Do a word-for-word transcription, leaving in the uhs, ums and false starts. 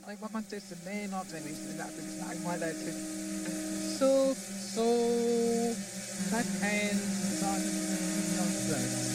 Ay, Manchester med något sen visste that it's not my that so so that and son